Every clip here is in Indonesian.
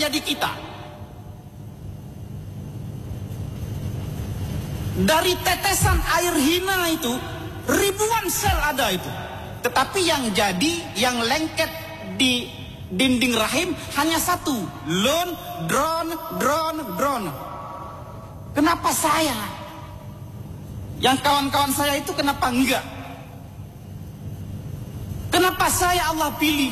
menjadi kita. Dari tetesan air hina itu ribuan sel ada itu. Tetapi yang jadi, yang lengket di dinding rahim hanya satu. Lone, drone. Kenapa saya? Yang kawan-kawan saya itu kenapa enggak? Kenapa saya Allah pilih?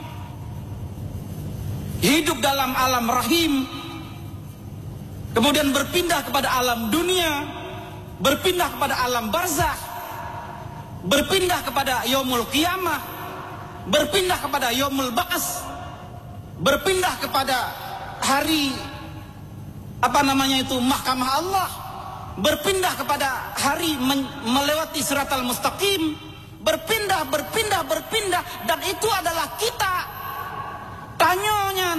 Hidup dalam alam rahim, kemudian berpindah kepada alam dunia, berpindah kepada alam barzakh, berpindah kepada yaumul qiyamah, berpindah kepada yaumul ba'ats, berpindah kepada hari mahkamah Allah, berpindah kepada hari melewati siratal mustaqim, berpindah, dan itu adalah kita. Tanyonya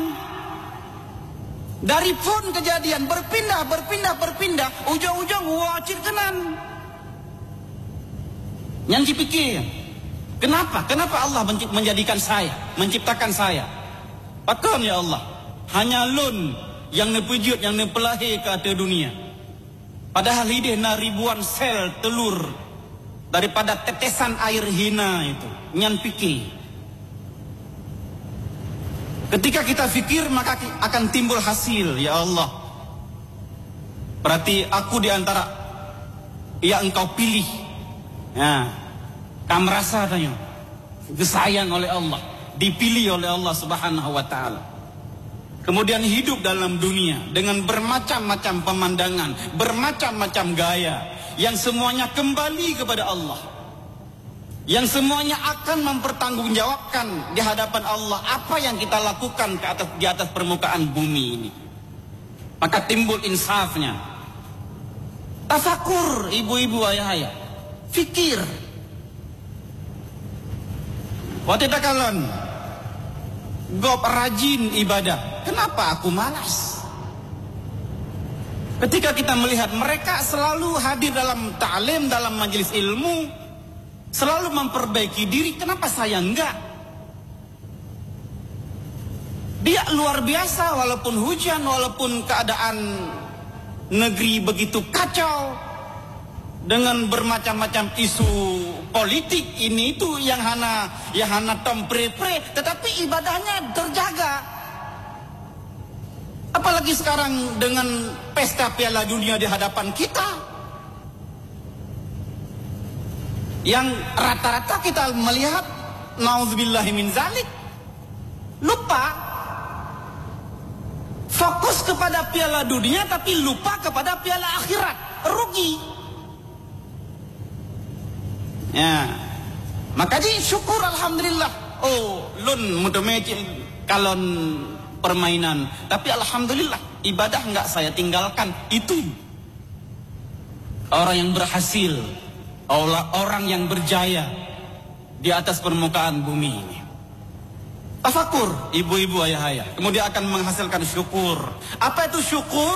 dari pun kejadian berpindah, ujung-ujung wajib kenan. Yang dipikir, kenapa Allah menjadikan saya, menciptakan saya? Pakon ya Allah, hanya lun yang nepujud, yang nepelahi ke atas dunia. Padahal hidupnya ribuan sel telur daripada tetesan air hina itu. Nyan pikir. Ketika kita fikir maka akan timbul hasil. Ya Allah, berarti aku di antara yang engkau pilih. Nah, kamu merasa tanya disayang oleh Allah, dipilih oleh Allah Subhanahu wa taala. Kemudian hidup dalam dunia dengan bermacam-macam pemandangan, bermacam-macam gaya, yang semuanya kembali kepada Allah, yang semuanya akan mempertanggungjawabkan di hadapan Allah apa yang kita lakukan di atas permukaan bumi ini. Maka timbul insafnya. Tafakur ibu-ibu ayah-ayah, fikir. Waktu kalian gop rajin ibadah, kenapa aku malas? Ketika kita melihat mereka selalu hadir dalam ta'lim, dalam majelis ilmu, selalu memperbaiki diri, kenapa saya enggak? Dia luar biasa walaupun hujan, walaupun keadaan negeri begitu kacau, dengan bermacam-macam isu politik ini itu yang hana tompre-pre, tetapi ibadahnya terjaga. Apalagi sekarang dengan pesta Piala Dunia di hadapan kita, yang rata-rata kita melihat nauzubillahi min zalik, lupa fokus kepada Piala Dunia tapi lupa kepada Piala Akhirat, rugi. Ya, makanya syukur alhamdulillah. Oh, lun mudah-mudahan kalon permainan, tapi alhamdulillah ibadah enggak saya tinggalkan. Itu orang yang berhasil, orang yang berjaya di atas permukaan bumi ini. Tafakur ibu-ibu ayah-ayah, kemudian akan menghasilkan syukur. Apa itu syukur?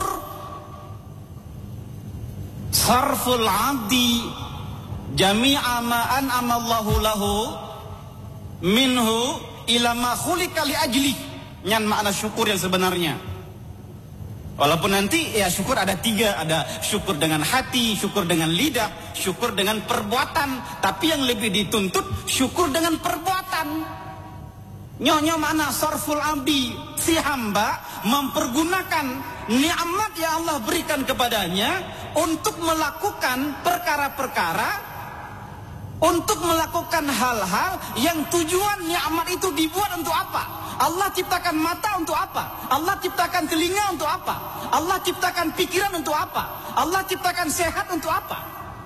Sarful abdi jami'a ma an'ama Allahu lahu minhu ila ma khuliqa li ajli. Nyan makna syukur yang sebenarnya. Walaupun nanti ya syukur ada tiga, ada syukur dengan hati, syukur dengan lidah, syukur dengan perbuatan. Tapi yang lebih dituntut syukur dengan perbuatan. Nyonya makna sarful abdi, si hamba mempergunakan nikmat yang Allah berikan kepadanya untuk melakukan perkara-perkara, untuk melakukan hal-hal yang tujuan nikmat itu dibuat untuk apa? Allah ciptakan mata untuk apa? Allah ciptakan telinga untuk apa? Allah ciptakan pikiran untuk apa? Allah ciptakan sehat untuk apa?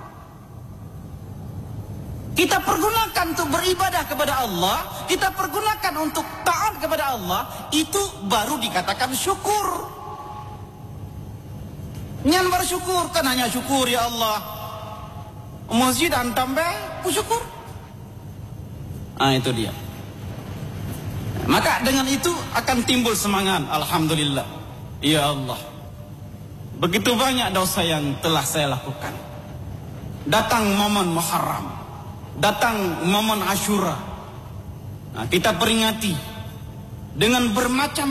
Kita pergunakan untuk beribadah kepada Allah, kita pergunakan untuk taat kepada Allah, itu baru dikatakan syukur. Nyan bersyukur kan hanya syukur ya Allah. Masjid tambah syukur. Ah itu dia. Maka dengan itu akan timbul semangat. Alhamdulillah. Ya Allah, begitu banyak dosa yang telah saya lakukan. Datang momen Muharram, datang momen Asyura. Nah, kita peringati dengan bermacam